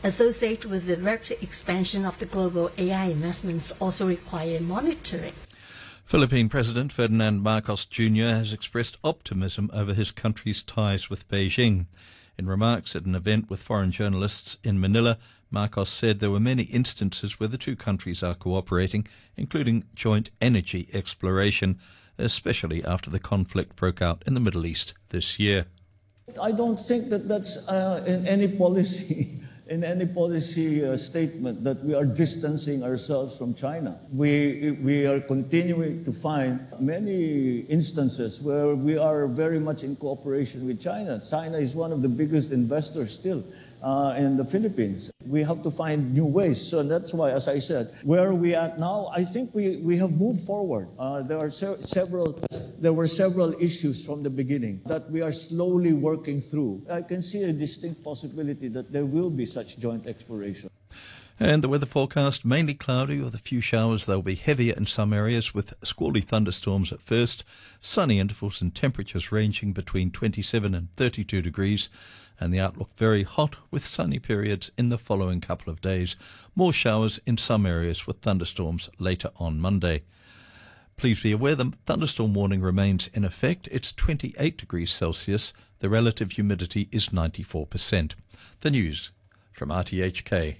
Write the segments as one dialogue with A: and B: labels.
A: associated with the rapid expansion of the global AI investments also require monitoring.
B: Philippine President Ferdinand Marcos Jr. has expressed optimism over his country's ties with Beijing. In remarks at an event with foreign journalists in Manila, Marcos said there were many instances where the two countries are cooperating, including joint energy exploration, especially after the conflict broke out in the Middle East this year.
C: I don't think that that's in any policy statement that we are distancing ourselves from China. We are continuing to find many instances where we are very much in cooperation with China. China is one of the biggest investors still in the Philippines. We have to find new ways. So that's why, as I said, where are we at now? I think we have moved forward. There were several issues from the beginning that we are slowly working through. I can see a distinct possibility that there will be such joint exploration.
B: And the weather forecast, mainly cloudy with a few showers. They'll be heavier in some areas with squally thunderstorms at first. Sunny intervals and temperatures ranging between 27 and 32 degrees. And the outlook very hot with sunny periods in the following couple of days. More showers in some areas with thunderstorms later on Monday. Please be aware the thunderstorm warning remains in effect. It's 28 degrees Celsius. The relative humidity is 94%. The news from RTHK.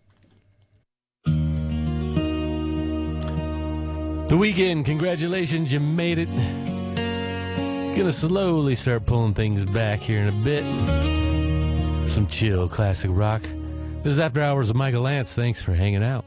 D: The weekend, congratulations, you made it. Gonna slowly start pulling things back here in a bit. Some chill classic rock. This is After Hours with Michael Lance. Thanks for hanging out.